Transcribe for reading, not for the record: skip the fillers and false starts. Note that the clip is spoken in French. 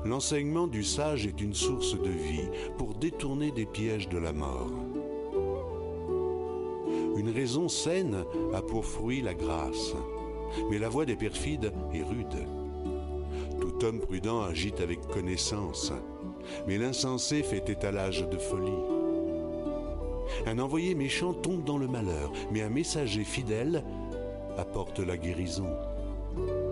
L'enseignement du sage est une source de vie pour détourner des pièges de la mort. Une raison saine a pour fruit la grâce, mais la voie des perfides est rude. Tout homme prudent agit avec connaissance, mais l'insensé fait étalage de folie. Un envoyé méchant tombe dans le malheur, mais un messager fidèle apporte la guérison.